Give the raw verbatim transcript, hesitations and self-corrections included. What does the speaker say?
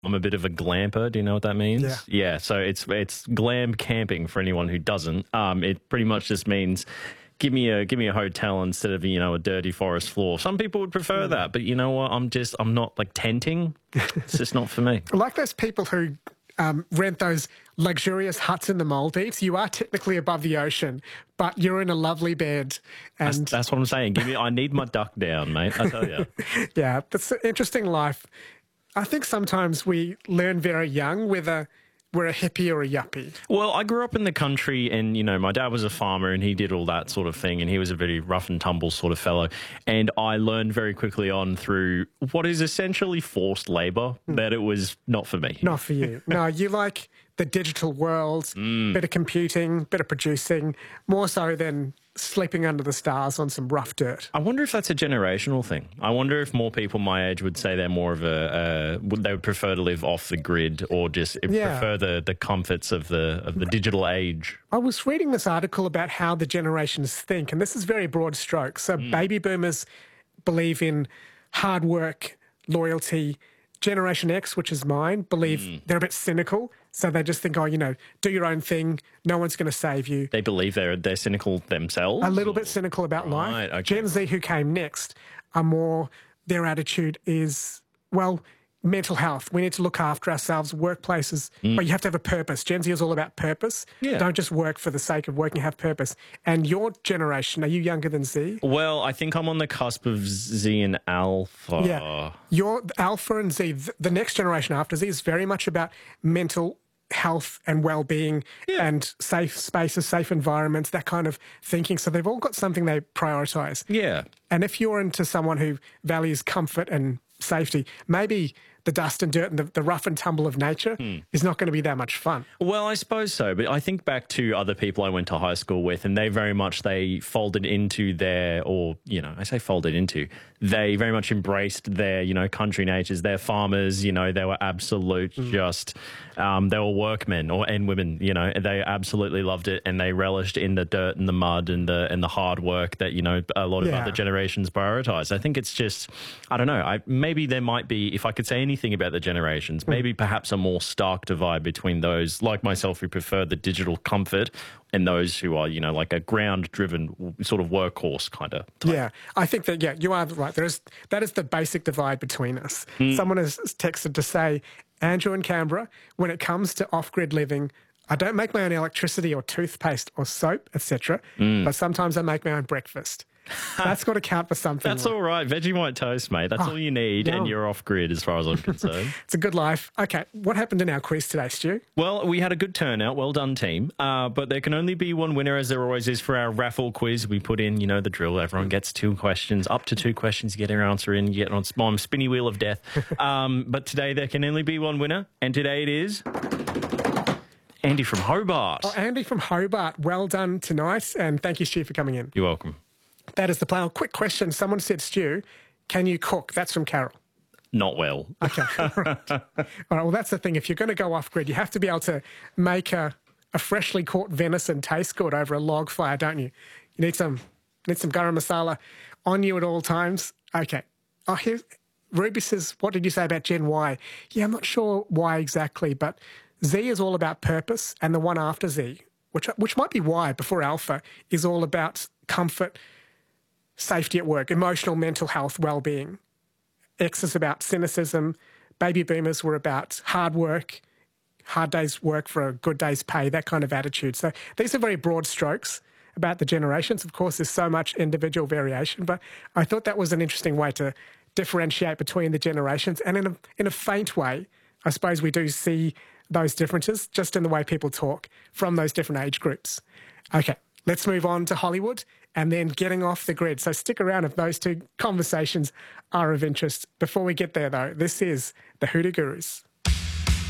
I'm a bit of a glamper. Do you know what that means? Yeah. Yeah. So it's it's glam camping for anyone who doesn't. Um, it pretty much just means give me a give me a hotel instead of, you know, a dirty forest floor. Some people would prefer that, but you know what? I'm just I'm not like tenting. It's just not for me. Like those people who um, rent those luxurious huts in the Maldives. You are technically above the ocean, but you're in a lovely bed. And That's, that's what I'm saying. Give me. I need my duck down, mate. I tell you. yeah, that's an interesting life. I think sometimes we learn very young whether we're a hippie or a yuppie. Well, I grew up in the country and, you know, my dad was a farmer and he did all that sort of thing and he was a very rough and tumble sort of fellow. And I learned very quickly on through what is essentially forced labour mm. that it was not for me. Not for you. No, you like the digital world, mm. bit of computing, bit of producing, more so than sleeping under the stars on some rough dirt. I wonder if that's a generational thing. I wonder if more people my age would say they're more of a, uh, would they would prefer to live off the grid or just yeah. prefer the, the comforts of the of the digital age. I was reading this article about how the generations think, and this is very broad strokes. So mm. baby boomers believe in hard work, loyalty. Generation X, which is mine, believe mm. they're a bit cynical. So they just think, oh, you know, do your own thing. No one's going to save you. They believe they're they're cynical themselves? A little bit cynical about right, life. Okay. Gen Z, who came next, are more, their attitude is, well, mental health. We need to look after ourselves, workplaces, mm. but you have to have a purpose. Gen Z is all about purpose. Yeah. Don't just work for the sake of working, have purpose. And your generation, are you younger than Z? Well, I think I'm on the cusp of Z and Alpha. Yeah. Your Alpha and Z, the next generation after Z is very much about mental health and well-being yeah. and safe spaces, safe environments, that kind of thinking. So they've all got something they prioritise. Yeah. And if you're into someone who values comfort and safety, maybe the dust and dirt and the, the rough and tumble of nature hmm. is not going to be that much fun. Well, I suppose so. But I think back to other people I went to high school with, and they very much, they folded into their, or, you know, I say folded into, they very much embraced their, you know, country natures. They're farmers, you know, they were absolute mm. just, um, they were workmen or and women, you know, they absolutely loved it and they relished in the dirt and the mud and the and the hard work that, you know, a lot of yeah. other generations prioritise. I think it's just, I don't know, I maybe there might be, if I could say anything about the generations, maybe perhaps a more stark divide between those like myself who prefer the digital comfort and those who are, you know, like a ground-driven sort of workhorse kind of type. Yeah, I think that, yeah, you are right. There is, that is the basic divide between us. Mm. Someone has texted to say, Andrew in Canberra, when it comes to off-grid living, I don't make my own electricity or toothpaste or soap, et cetera, mm. but sometimes I make my own breakfast. That's got to count for something. That's all right. Vegemite toast, mate. That's oh, all you need, no. and you're off-grid as far as I'm concerned. It's a good life. Okay, what happened in our quiz today, Stu? Well, we had a good turnout. Well done, team. Uh, but there can only be one winner, as there always is for our raffle quiz. We put in, you know, the drill. Everyone gets two questions. Up to two questions. You get your answer in. You get on my spinny wheel of death. um, but today there can only be one winner, and today it is Andy from Hobart. Oh, Andy from Hobart. Well done tonight, and thank you, Stu, for coming in. You're welcome. That is the plan. Quick question. Someone said, Stu, can you cook? That's from Carol. Not well. Okay. All right. All right. Well, that's the thing. If you're going to go off-grid, you have to be able to make a, a freshly caught venison taste good over a log fire, don't you? You need some need some garam masala on you at all times. Okay. Oh, here, Ruby says, what did you say about Gen Y? Yeah, I'm not sure why exactly, but Z is all about purpose, and the one after Z, which which might be Y before Alpha, is all about comfort, safety at work, emotional, mental health, well-being. X is about cynicism. Baby boomers were about hard work, hard days work for a good day's pay, that kind of attitude. So these are very broad strokes about the generations. Of course, there's so much individual variation, but I thought that was an interesting way to differentiate between the generations. And in a, in a faint way, I suppose we do see those differences just in the way people talk from those different age groups. Okay, let's move on to Hollywood and then getting off the grid. So stick around if those two conversations are of interest. Before we get there, though, this is the Hoodoo Gurus.